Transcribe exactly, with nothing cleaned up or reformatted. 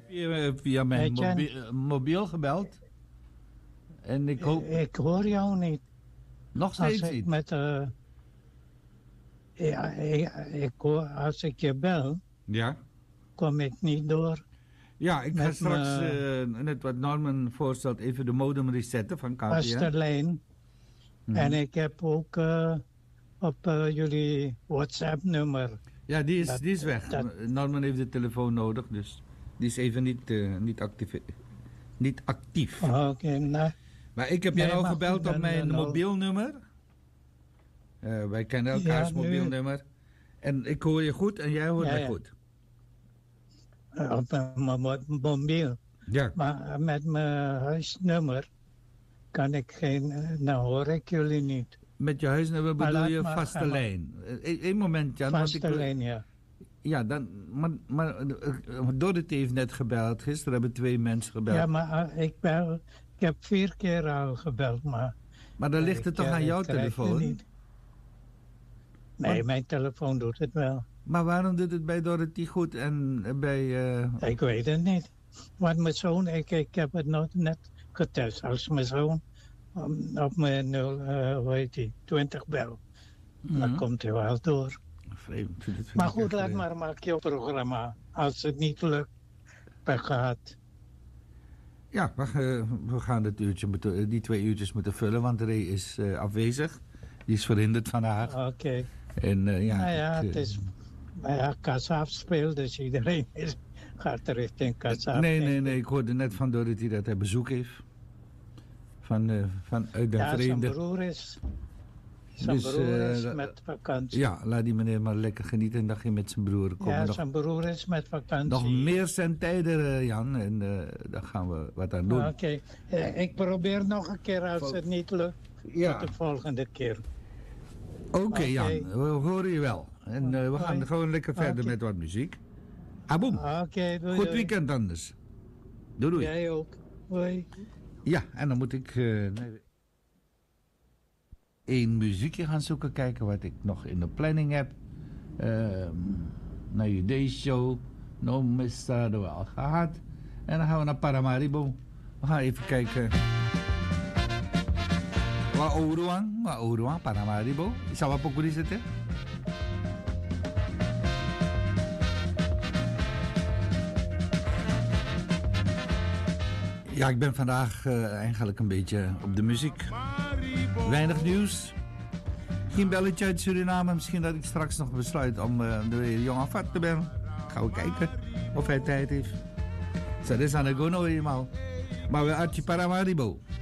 via, via mijn mobiel, mobiel gebeld. En ik hoop... Ik hoor jou niet. Nog steeds als ik niet? Met, uh, ja, ik, ik hoor, als ik je bel, ja? kom ik niet door. Ja, ik ga straks, me, uh, net wat Norman voorstelt, even de modem resetten van K P N. Pasterlijn. Hmm. En ik heb ook uh, op uh, jullie WhatsApp-nummer. Ja, die is, dat, die is weg. Dat... Norman heeft de telefoon nodig, dus die is even niet, uh, niet, actief, niet actief. Oké, okay, nou... Maar ik heb nee, jou gebeld dan, op mijn nou... mobielnummer. Uh, wij kennen elkaars ja, mobielnummer. Nu... En ik hoor je goed en jij hoort ja, mij ja. goed. Uh, op mijn mobiel. Ja. Maar met mijn huisnummer kan ik geen... Nou hoor ik jullie niet. Met je huisnummer bedoel je vaste maar, lijn? Eén moment, Jan. Vaste lijn, ja. Ja, dan, maar, maar Dorothy heeft net gebeld. Gisteren hebben twee mensen gebeld. Ja, maar uh, ik, bel, ik heb vier keer al gebeld, maar... Maar dan ligt het toch aan jouw telefoon? Niet. Nee, maar, mijn telefoon doet het wel. Maar waarom doet het bij Dorothy goed en bij... Uh... Ik weet het niet. Want mijn zoon, ik, ik heb het nog net getest. Als mijn zoon um, op mijn nul, uh, hoe heet die, twintig bel, mm-hmm. dan komt hij wel door. Vreemd. Dat maar goed, laat maar, maak je programma. Als het niet lukt, pech gehad. Ja, we, uh, we gaan het uurtje moeten, die twee uurtjes moeten vullen, want Ray is uh, afwezig. Die is verhinderd vandaag. Oké. Okay. En uh, ja, nou ja, ik, uh, het is ja, Kasaaf speelt, dus iedereen is, gaat richting Kasaaf. Nee, nee, nee. Ik hoorde net van Dorothy dat hij bezoek heeft. Van, uh, van uit de ja, vreemde... zijn broer is... Zijn dus, broer is uh, met vakantie. Ja, laat die meneer maar lekker genieten en dan ging met zijn broer komen. Ja, nog, zijn broer is met vakantie. Nog meer zijn tijden, uh, Jan. En uh, daar gaan we wat aan doen. Oké. Okay. Uh, ik probeer nog een keer als Vol- het niet lukt. Ja. Tot de volgende keer. Oké, okay, okay. Jan. We horen je wel. En uh, we gaan Hoi. gewoon lekker verder okay. met wat muziek. Aboom. Oké, okay, doei. Goed weekend anders. Doei, doei. Jij ook. Hoi. Ja, en dan moet ik... Uh, nee, een muziekje gaan zoeken, kijken wat ik nog in de planning heb. Uh, naar je Day Show. No Mista hebben we al gehad. En dan gaan we naar Paramaribo. We gaan even kijken. Wa Ouruan, Wa Ouruan, Paramaribo. Isa wat pokuri zitten? Ja, ik ben vandaag uh, eigenlijk een beetje op de muziek. Weinig nieuws. Geen belletje uit Suriname. Misschien dat ik straks nog besluit om uh, de jonge Afat te bellen. Gaan we kijken of hij tijd heeft. Zo, dit is aan de gono eenmaal. Maar we uit je Paramaribo.